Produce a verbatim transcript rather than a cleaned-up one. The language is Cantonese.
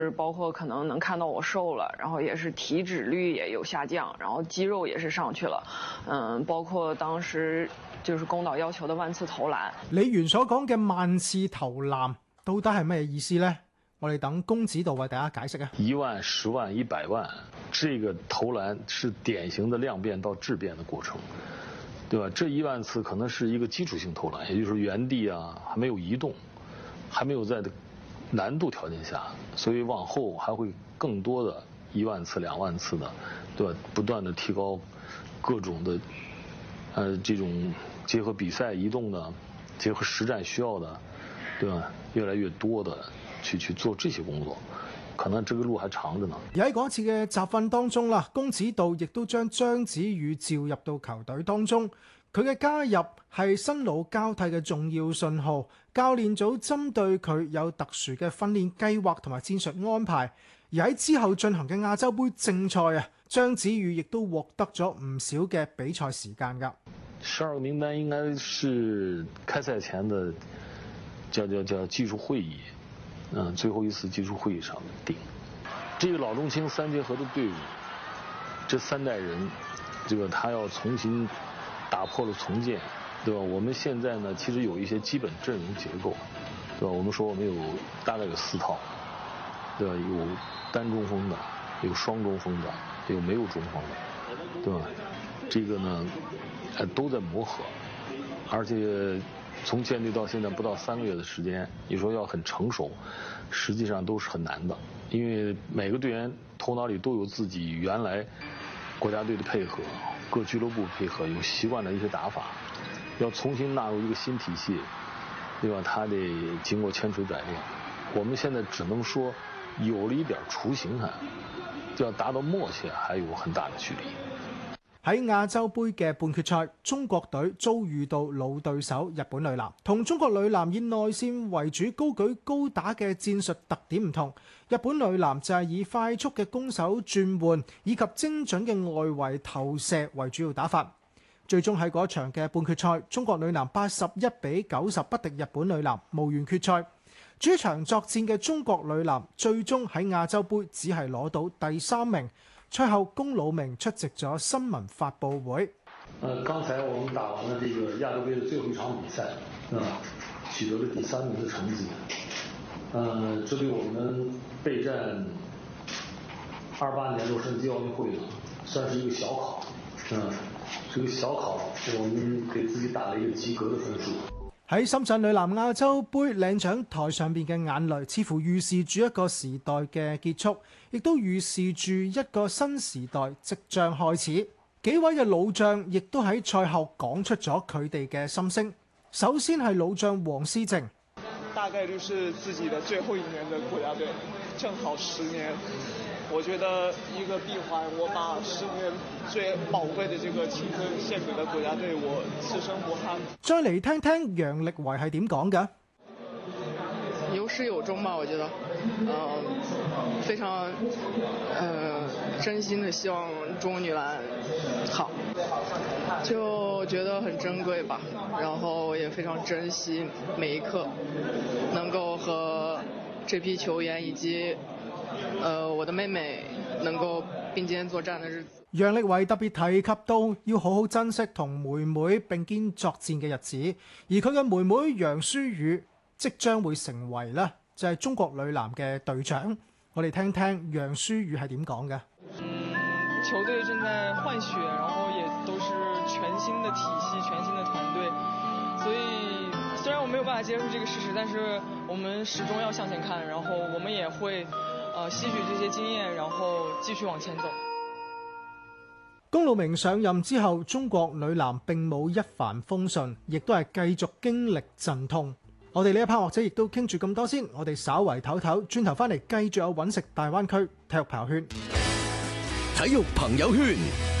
包括可能能看到我瘦了，然後也是體脂率也有下降，然後肌肉也是上去了，嗯，包括當時就是公導要求的萬次投籃。 李源所講嘅萬次投籃到底係咩意思呢？我哋等公子道為大家解釋啊。 一萬、十萬、一百萬，這個投籃是典型的量變到質變的過程，對吧？這一萬次可能是一個基礎性投籃，也就是原地啊，還沒有移動，還沒有在難度條件下，所以往後還會更多的一萬次、兩萬次的，對吧？不斷的提高各種的，呃，這種結合比賽移動的，結合實戰需要的，對吧？越來越多的去去做這些工作，可能這個路還長着呢。 而喺嗰次嘅集訓當中啦，公子道亦都將張子宇召入到球隊當中。佢嘅加入係新老交替嘅重要信號，教練組針對佢有特殊嘅訓練計劃同埋戰術安排。而喺之後進行嘅亞洲杯正賽啊，張子宇亦都獲得咗唔少嘅比賽時間㗎。 十二個名單應該是開賽前的叫叫叫技術會議，嗯，最後一次技術會議上面定。這個老中青三結合的隊伍，這三代人，這個他要重新打破了重建，對吧？我們現在呢，其實有一些基本陣容結構，對吧？我們說我們有大概有四套，對吧？有單中鋒的，有雙中鋒的，有沒有中鋒的，對吧？這個呢，呃，都在磨合，而且從建隊到現在不到三個月的時間，你說要很成熟，實際上都是很難的，因為每個隊員頭腦裏都有自己原來國家隊的配合，各俱樂部配合，有習慣的一些打法，要重新納入一個新體系，對吧？他得經過千錘百煉。我們現在只能說有了一點雛形還，就要達到默契還有很大的距離。 喺亞洲杯嘅半決賽，中國隊遭遇到老對手日本女籃。同中國女籃以內線為主、高舉高打嘅戰術特點唔同，日本女籃就係以快速嘅攻守轉換以及精準嘅外圍投射為主要打法。最終喺嗰場嘅半決賽，中國女籃八十一比九十不敵日本女籃，無緣決賽。主場作戰嘅中國女籃最終喺亞洲杯只係攞到第三名。賽後，龔魯明出席咗新聞發佈會。 呃，剛才我們打完了這個亞洲杯的最後一場比賽，啊，取得了第三名的成績。呃，這對我們備戰二八年洛杉磯奧運會呢，算是一個小考。嗯，這個小考，我們給自己打了一個及格的分數。 喺深圳女籃亞洲杯領獎台上邊嘅眼淚，似乎預示住一個時代嘅結束，亦都預示住一個新時代即將開始。幾位嘅老將亦都喺賽後講出咗佢哋嘅心聲。首先係老將黃思靜， 大概率是自己的最後一年的國家隊，正好十年。我覺得一個閉環，我把十年最寶貴的這個青春獻給了國家隊，我此生不憾。 再嚟聽聽楊力維係點講嘅。 有始有終吧，我覺得，嗯、呃，非常，呃，真心的希望中國女籃好，就覺得很珍貴吧，然後也非常珍惜每一刻，能夠和這批球員以及。呃，我的妹妹能夠並肩作戰的日子。 楊力維特別提及到要好好珍惜同妹妹並肩作戰嘅日子，而佢嘅妹妹楊舒雨即將會成為咧就係中國女籃嘅隊長。我哋聽聽楊舒雨係點講嘅。 嗯，球隊正在換血，然後也都是全新的體系、全新的團隊，所以雖然我沒有辦法接受這個事實，但是我們始終要向前看，然後我們也會。呃，吸取這些經驗，然後繼續往前走。 龔魯明上任之後，中國女籃並冇一帆風順，亦都係繼續經歷陣痛。我哋呢一 part 或者亦都傾住咁多先，我哋稍為唞唞，轉頭翻嚟繼續有揾食大灣區體育朋友圈。 體育朋友圈。